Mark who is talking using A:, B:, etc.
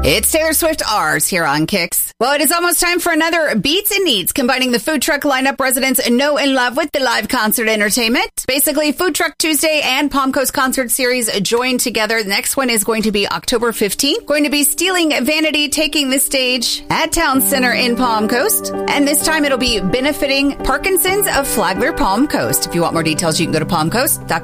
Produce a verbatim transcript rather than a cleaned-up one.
A: It's Taylor Swift R's here on Kicks. Well, it is almost time for another Beats and Needs, combining the food truck lineup residents know and love with the live concert entertainment. Basically, Food Truck Tuesday and Palm Coast Concert Series joined together. The next one is going to be October fifteenth. Going to be Stealing Vanity taking the stage at Town Center in Palm Coast. And this time it'll be benefiting Parkinson's of Flagler Palm Coast. If you want more details, you can go to palm coast dot